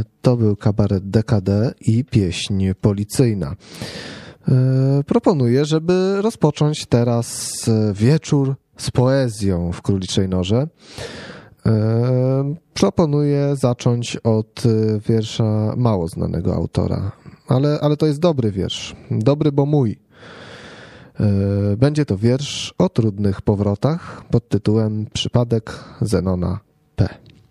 To był kabaret DKD i pieśń policyjna. Proponuję, żeby rozpocząć teraz wieczór z poezją w Króliczej Norze. Proponuję zacząć od wiersza mało znanego autora, ale to jest dobry wiersz. Dobry, bo mój. Będzie to wiersz o trudnych powrotach pod tytułem Przypadek Zenona P.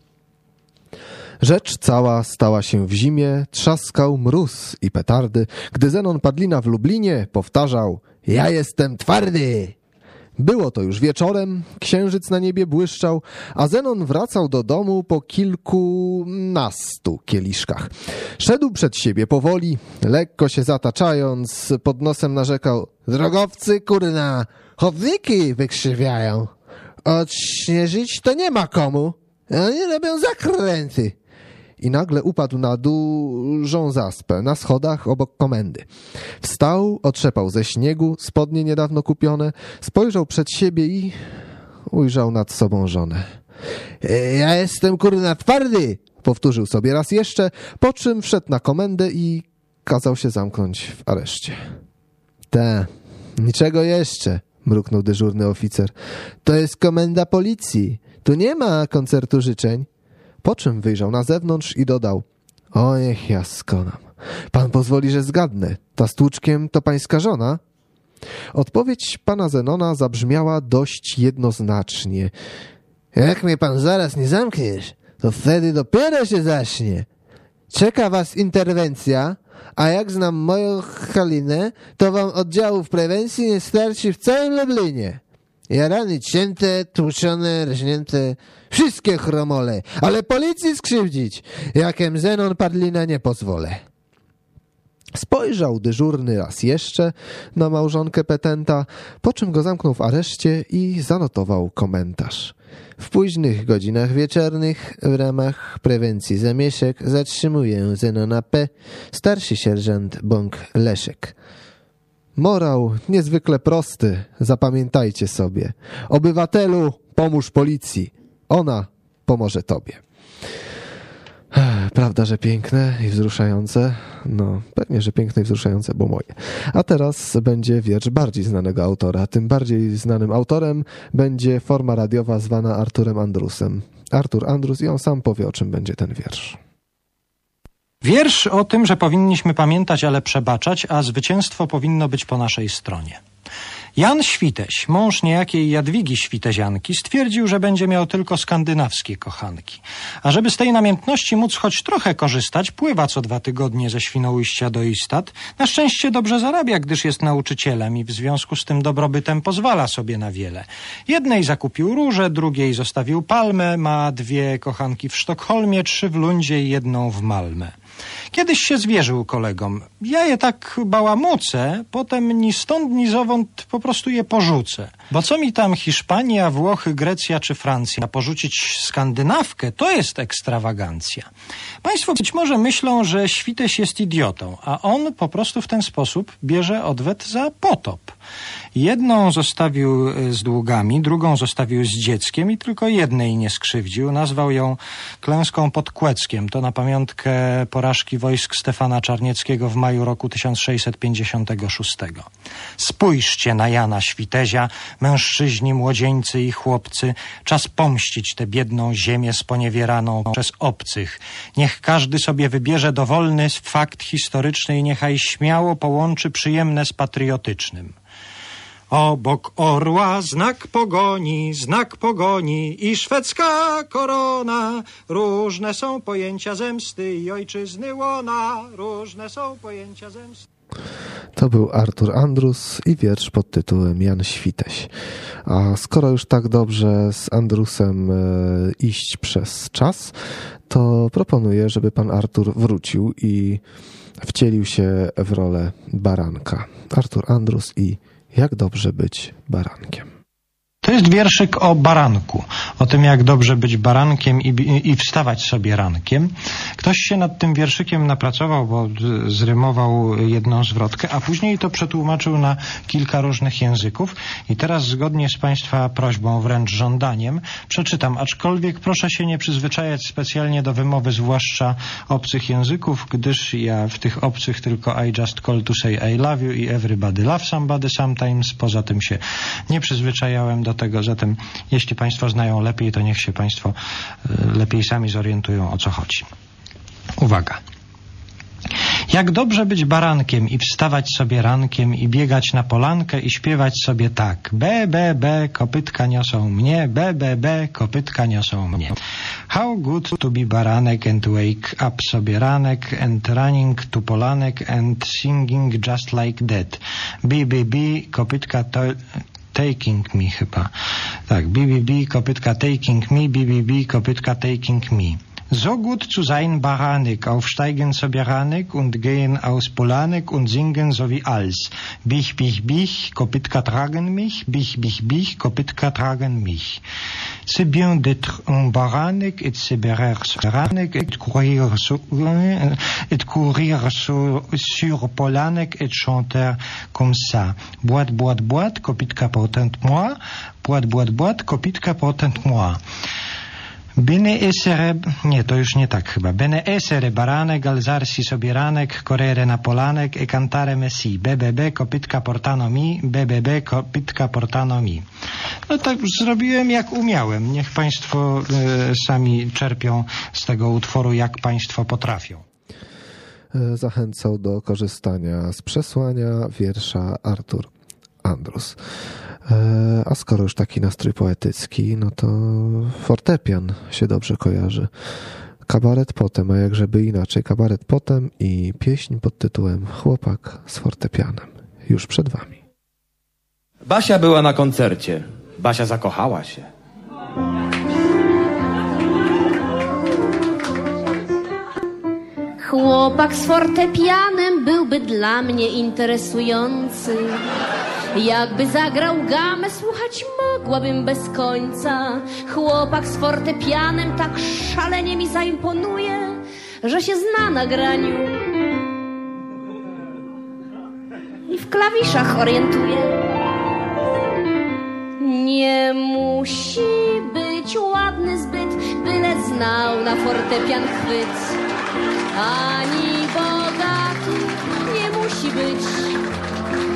Rzecz cała stała się w zimie, trzaskał mróz i petardy, gdy Zenon Padlina w Lublinie powtarzał: ja jestem twardy! Było to już wieczorem, księżyc na niebie błyszczał, a Zenon wracał do domu po kilkunastu kieliszkach. Szedł przed siebie powoli, lekko się zataczając, pod nosem narzekał: drogowcy, kurna, chodniki wykrzywiają. Odśnieżyć to nie ma komu, oni robią zakręty. I nagle upadł na dużą zaspę na schodach obok komendy. Wstał, otrzepał ze śniegu spodnie niedawno kupione, spojrzał przed siebie i ujrzał nad sobą żonę. Ja jestem kurna twardy, powtórzył sobie raz jeszcze, po czym wszedł na komendę i kazał się zamknąć w areszcie. Niczego jeszcze, mruknął dyżurny oficer. To jest komenda policji, tu nie ma koncertu życzeń. Po czym wyjrzał na zewnątrz i dodał: o niech ja skonam. Pan pozwoli, że zgadnę. Ta z tłuczkiem to pańska żona? Odpowiedź pana Zenona zabrzmiała dość jednoznacznie. Jak mnie pan zaraz nie zamkniesz, to wtedy dopiero się zacznie. Czeka was interwencja, a jak znam moją Halinę, to wam oddziałów prewencji nie starczy w całym Lublinie. Jarany cięte, tłuczone, rżnięte, wszystkie chromole, ale policji skrzywdzić, jakem Zenon Padlina nie pozwolę. Spojrzał dyżurny raz jeszcze na małżonkę petenta, po czym go zamknął w areszcie i zanotował komentarz. W późnych godzinach wieczornych w ramach prewencji zamieszek zatrzymuje Zenona P. starszy sierżant Bąk Leszek. Morał niezwykle prosty, zapamiętajcie sobie. Obywatelu, pomóż policji. Ona pomoże tobie. Prawda, że piękne i wzruszające? No, pewnie, że piękne i wzruszające, bo moje. A teraz będzie wiersz bardziej znanego autora. Tym bardziej znanym autorem będzie forma radiowa zwana Arturem Andrusem. Artur Andrus i on sam powie, o czym będzie ten wiersz. Wiersz o tym, że powinniśmy pamiętać, ale przebaczać, a zwycięstwo powinno być po naszej stronie. Jan Świteś, mąż niejakiej Jadwigi Świtezianki, stwierdził, że będzie miał tylko skandynawskie kochanki. A żeby z tej namiętności móc choć trochę korzystać, pływa co 2 tygodnie ze Świnoujścia do Istad. Na szczęście dobrze zarabia, gdyż jest nauczycielem i w związku z tym dobrobytem pozwala sobie na wiele. Jednej zakupił róże, drugiej zostawił palmę, ma 2 kochanki w Sztokholmie, 3 w Lundzie i 1 w Malmę. Kiedyś się zwierzył kolegom: ja je tak bałamucę, potem ni stąd, ni zowąd po prostu je porzucę. Bo co mi tam Hiszpania, Włochy, Grecja czy Francja? Porzucić Skandynawkę to jest ekstrawagancja. Państwo być może myślą, że Świteś jest idiotą, a on po prostu w ten sposób bierze odwet za potop. Jedną zostawił z długami, drugą zostawił z dzieckiem i tylko jednej nie skrzywdził. Nazwał ją klęską pod Kłeckiem. To na pamiątkę porażki wojsk Stefana Czarnieckiego w maju roku 1656. Spójrzcie na Jana Świtezia, mężczyźni, młodzieńcy i chłopcy. Czas pomścić tę biedną ziemię sponiewieraną przez obcych. Niech każdy sobie wybierze dowolny fakt historyczny i niechaj śmiało połączy przyjemne z patriotycznym. Obok orła znak pogoni i szwedzka korona. Różne są pojęcia zemsty i ojczyzny łona. Różne są pojęcia zemsty. To był Artur Andrus i wiersz pod tytułem Jan Świteś. A skoro już tak dobrze z Andrusem iść przez czas, to proponuję, żeby pan Artur wrócił i wcielił się w rolę baranka. Artur Andrus i Jak dobrze być barankiem. To jest wierszyk o baranku, o tym, jak dobrze być barankiem i wstawać sobie rankiem. Ktoś się nad tym wierszykiem napracował, bo zrymował jedną zwrotkę, a później to przetłumaczył na kilka różnych języków. I teraz zgodnie z Państwa prośbą, wręcz żądaniem, przeczytam, aczkolwiek proszę się nie przyzwyczajać specjalnie do wymowy, zwłaszcza obcych języków, gdyż ja w tych obcych tylko I just call to say I love you i everybody love somebody sometimes. Poza tym się nie przyzwyczajałem do tego, zatem jeśli Państwo znają lepiej, to niech się Państwo lepiej sami zorientują, o co chodzi. Uwaga. Jak dobrze być barankiem i wstawać sobie rankiem i biegać na polankę i śpiewać sobie tak. Be, be, be, kopytka niosą mnie, be, be, be, kopytka niosą mnie. How good to be baranek and wake up sobie ranek and running to polanek and singing just like that. Be, be, be, kopytka taking me chyba. Tak, be, be, be, kopytka taking me, be, be, be, kopytka taking me. So gut zu sein Baranek, aufsteigen sobie ranek und gehen aus Polanek und singen so wie als. Bich, bich, bich, kopytka tragen mich, bich, bich, bich, kopytka tragen mich. C'est bien d'être un baranek et se berrer ranek et courir sur Polanek et chanter comme ça. Boîte, boîte, boîte, kopytka portante-moi, boîte, boîte, boîte, kopytka portante-moi. Bene essere, nie, to już nie tak chyba. Bene essere baranek, alzarsi sobie ranek, correre na polanek e cantare messi. Be, kopytka portano mi, be, kopytka portano mi. No tak zrobiłem jak umiałem. Niech Państwo sami czerpią z tego utworu, jak Państwo potrafią. Zachęcał do korzystania z przesłania wiersza Artur Andrus. A skoro już taki nastrój poetycki, no to fortepian się dobrze kojarzy. Kabaret potem, a jakżeby inaczej, kabaret potem i pieśń pod tytułem Chłopak z fortepianem. Już przed wami. Basia była na koncercie. Basia zakochała się. Chłopak z fortepianem byłby dla mnie interesujący. Jakby zagrał gamę, słuchać mogłabym bez końca. Chłopak z fortepianem tak szalenie mi zaimponuje, że się zna na graniu i w klawiszach orientuje. Nie musi być ładny zbyt, byle znał na fortepian chwyt. Ani bogaty nie musi być,